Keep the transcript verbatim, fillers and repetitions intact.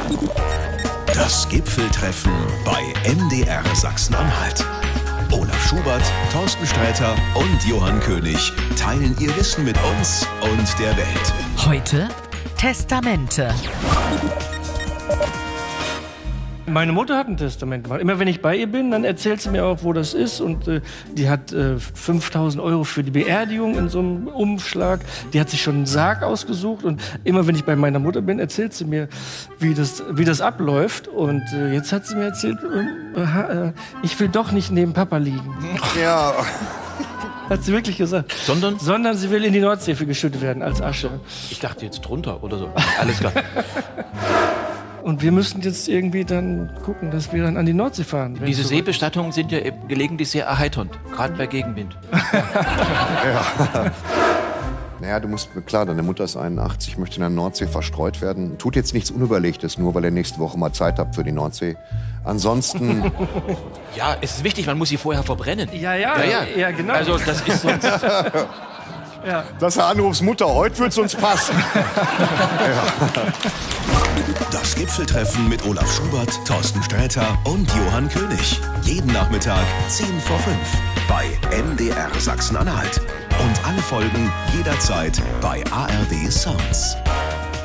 Das Gipfeltreffen bei M D R Sachsen-Anhalt. Olaf Schubert, Thorsten Sträter und Johann König teilen ihr Wissen mit uns und der Welt. Heute Testamente. Meine Mutter hat ein Testament gemacht. Immer wenn ich bei ihr bin, dann erzählt sie mir auch, wo das ist. Und äh, die hat äh, fünftausend Euro für die Beerdigung in so einem Umschlag. Die hat sich schon einen Sarg ausgesucht. Und immer wenn ich bei meiner Mutter bin, erzählt sie mir, wie das, wie das abläuft. Und äh, jetzt hat sie mir erzählt, äh, äh, ich will doch nicht neben Papa liegen. Ja. Hat sie wirklich gesagt. Sondern? Sondern sie will in die Nordsee geschüttet werden als Asche. Ich dachte jetzt drunter oder so. Alles klar. Und wir müssen jetzt irgendwie dann gucken, dass wir dann an die Nordsee fahren. Diese so Seebestattungen sind ja gelegentlich sehr erheiternd, gerade bei Gegenwind. Ja. Naja, du musst, klar, deine Mutter ist einundachtzig, möchte in der Nordsee verstreut werden. Tut jetzt nichts Unüberlegtes, nur weil ihr nächste Woche mal Zeit habt für die Nordsee. Ansonsten... Ja, es ist wichtig, man muss sie vorher verbrennen. Ja, ja, ja, ja. ja genau. Also das ist sonst... Ja. Dass du anrufst, Mutter, heute wird's uns passen. Ja. Das Gipfeltreffen mit Olaf Schubert, Thorsten Sträter und Johann König. Jeden Nachmittag zehn vor fünf bei M D R Sachsen-Anhalt. Und alle Folgen jederzeit bei A R D Sounds.